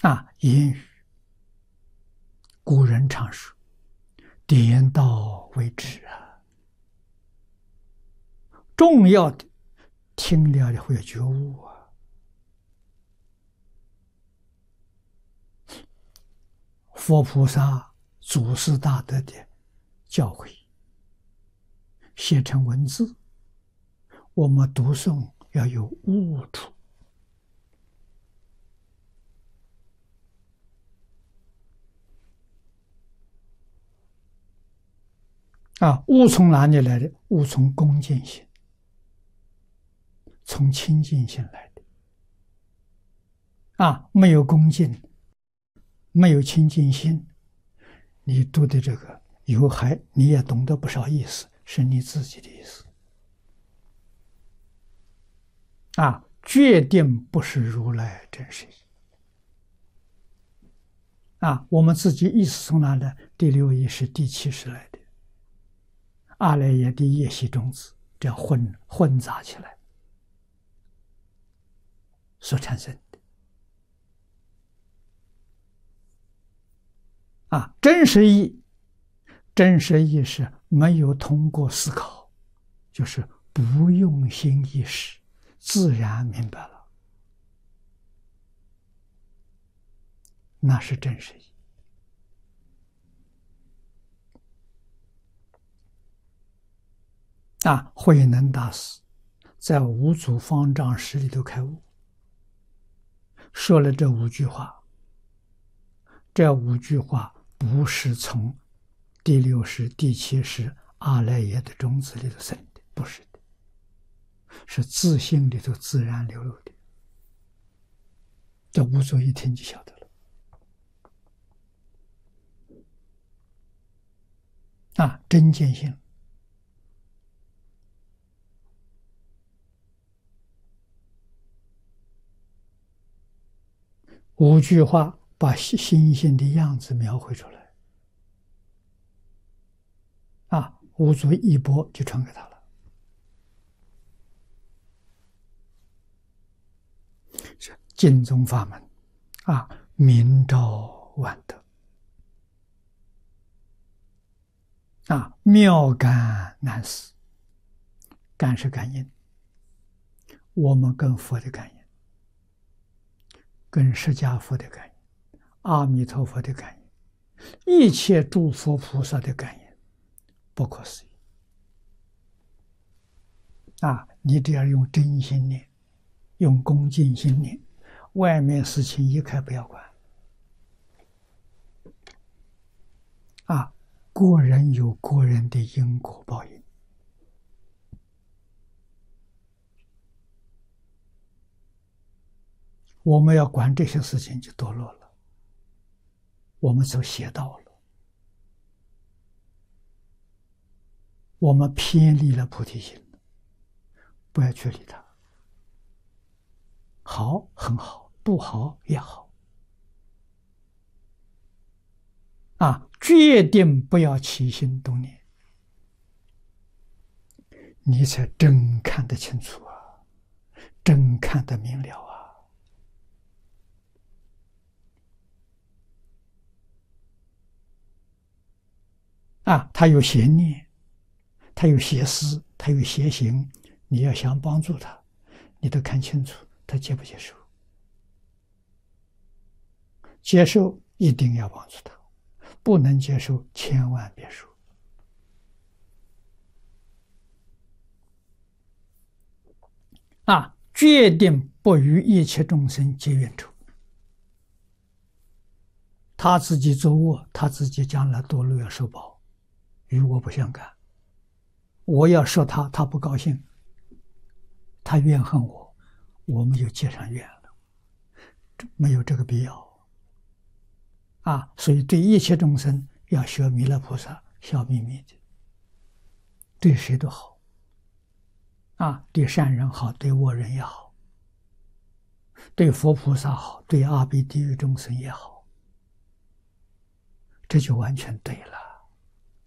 言语，古人常说，点到为止啊。重要的听了的会有觉悟啊。佛菩萨祖师大德的教诲写成文字，我们读诵要有悟处。悟从哪里来的？悟从恭敬心，从清净心来的。没有恭敬，没有清净心，你读的这个有害，你也懂得不少意思，是你自己的意思。决定不是如来真实义。我们自己意思从哪来？第六意识、第七识来的。阿赖耶的业习种子，这样混杂起来所产生的。真实意是没有通过思考，就是不用心意识，自然明白了，那是真实意。慧能大师在五祖方丈室里头开悟，说了这5句话。这5句话不是从第六识、第七识阿赖耶的种子里头生的，不是的，是自性里头自然流露的。这五祖一听就晓得了。真见性。5句话把心性的样子描绘出来。五祖一钵就传给他了。是净宗法门，明照万德，妙感难思。感是感应，我们跟佛的感应，跟释迦佛的感应，阿弥陀佛的感应，一切诸佛菩萨的感应，不可思议。你只要用真心念，用恭敬心念，外面事情一概不要管。个人有个人的因果报应。我们要管这些事情就堕落了，我们走邪道了，我们偏离了菩提心，不要去理它。好很好，不好也好。决定不要起心动念，你才真看得清楚真看得明了他有邪念，他有邪思，他有邪行，你要想帮助他，你得看清楚他接不接受。接受一定要帮助他，不能接受千万别说。决定不与一切众生结冤仇。他自己作恶，他自己将来堕落要受报，与我不相干。我要说他，他不高兴，他怨恨我，我们就结上怨了，没有这个必要。所以对一切众生要学弥勒菩萨，笑眯眯的，对谁都好。对善人好，对恶人也好，对佛菩萨好，对阿鼻地狱众生也好，这就完全对了。